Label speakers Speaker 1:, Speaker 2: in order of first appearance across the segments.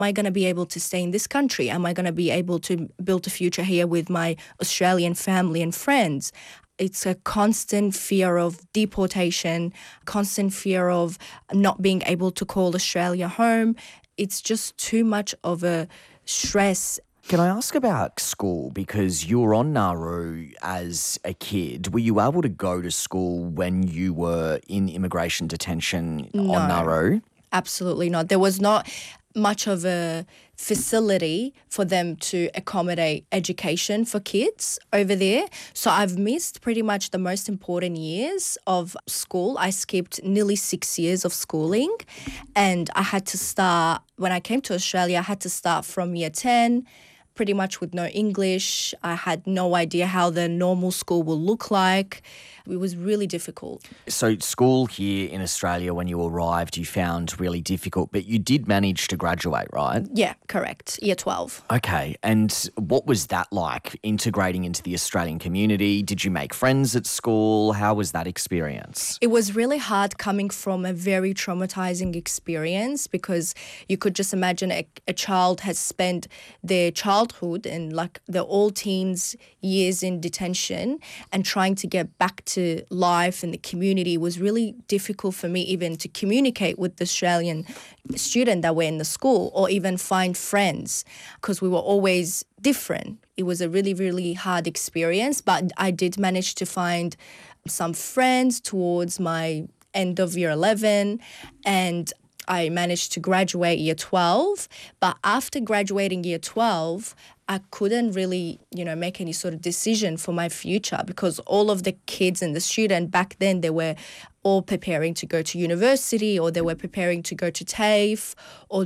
Speaker 1: I going to be able to stay in this country? Am I going to be able to build a future here with my Australian family and friends? It's a constant fear of deportation, constant fear of not being able to call Australia home. It's just too much of a stress.
Speaker 2: Can I ask about school? Because you were on Nauru as a kid. Were you able to go to school when you were in immigration detention on Nauru?
Speaker 1: Absolutely not. There was not much of a facility for them to accommodate education for kids over there. So I've missed pretty much the most important years of school. I skipped nearly 6 years of schooling, and I had to start, when I came to Australia, I had to start from year 10, pretty much with no English. I had no idea how the normal school will look like. It was really difficult.
Speaker 2: So school here in Australia, when you arrived, you found really difficult, but you did manage to graduate, right?
Speaker 1: Yeah, correct. Year 12.
Speaker 2: Okay. And what was that like, integrating into the Australian community? Did you make friends at school? How was that experience?
Speaker 1: It was really hard coming from a very traumatizing experience, because you could just imagine a child has spent their childhood and like the all teens years in detention, and trying to get back to life and the community was really difficult for me, even to communicate with the Australian student that were in the school, or even find friends, because we were always different. It was a really, really hard experience, but I did manage to find some friends towards my end of year 11, and I managed to graduate year 12. But after graduating year 12, I couldn't really, make any sort of decision for my future, because all of the kids and the student back then, they were all preparing to go to university, or they were preparing to go to TAFE, or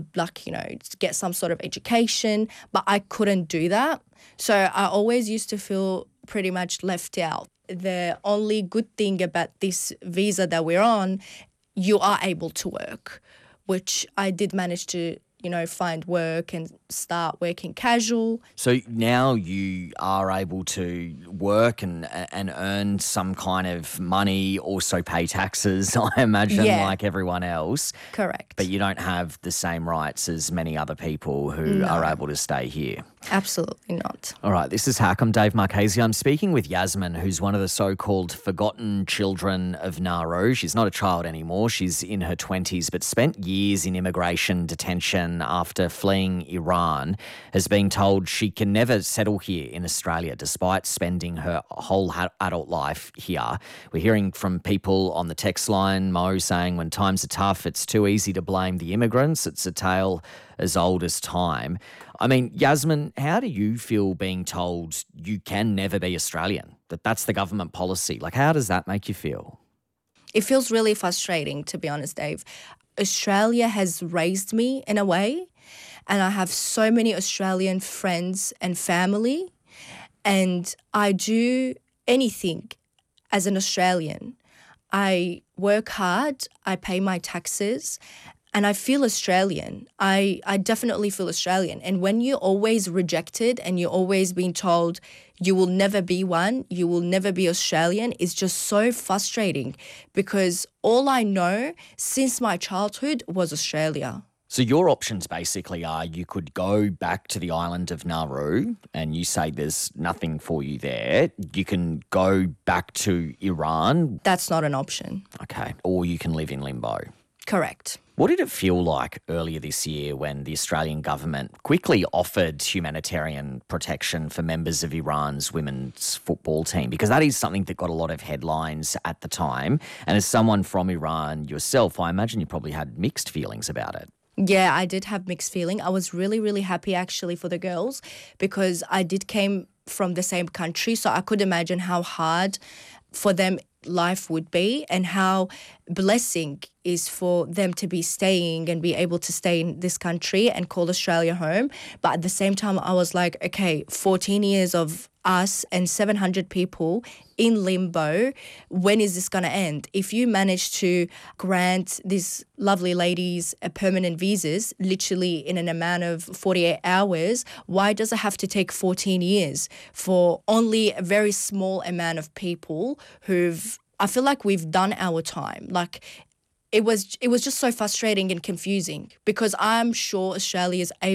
Speaker 1: to get some sort of education. But I couldn't do that. So I always used to feel pretty much left out. The only good thing about this visa that we're on, you are able to work, which I did manage to, find work and start working casual.
Speaker 2: So now you are able to work and earn some kind of money, also pay taxes, I imagine, like everyone else.
Speaker 1: Correct.
Speaker 2: But you don't have the same rights as many other people who are able to stay here.
Speaker 1: Absolutely not.
Speaker 2: All right, this is Hack. I'm Dave Marchese. I'm speaking with Yasmin, who's one of the so-called forgotten children of Nauru. She's not a child anymore. She's in her 20s, but spent years in immigration detention after fleeing Iran, has been told she can never settle here in Australia despite spending her whole adult life here. We're hearing from people on the text line, Mo, saying when times are tough, it's too easy to blame the immigrants. It's a tale as old as time. I mean, Yasmin, how do you feel being told you can never be Australian, that's the government policy? Like, how does that make you feel?
Speaker 1: It feels really frustrating, to be honest, Dave. Australia has raised me in a way, and I have so many Australian friends and family, and I do anything as an Australian. I work hard, I pay my taxes, and I feel Australian. I definitely feel Australian. And when you're always rejected and you're always being told you will never be one, you will never be Australian, it's just so frustrating, because all I know since my childhood was Australia.
Speaker 2: So your options basically are you could go back to the island of Nauru, and you say there's nothing for you there. You can go back to Iran.
Speaker 1: That's not an option.
Speaker 2: Okay. Or you can live in limbo.
Speaker 1: Correct.
Speaker 2: What did it feel like earlier this year when the Australian government quickly offered humanitarian protection for members of Iran's women's football team? Because that is something that got a lot of headlines at the time. And as someone from Iran yourself, I imagine you probably had mixed feelings about it.
Speaker 1: Yeah, I did have mixed feeling. I was really, really happy actually for the girls, because I did came from the same country, so I could imagine how hard for them life would be, and how blessing is for them to be staying and be able to stay in this country and call Australia home. But at the same time, I was like, okay, 14 years of us and 700 people in limbo, when is this going to end? If you manage to grant these lovely ladies a permanent visas literally in an amount of 48 hours, why does it have to take 14 years for only a very small amount of people I feel like we've done our time. Like, it was just so frustrating and confusing because I'm sure Australia is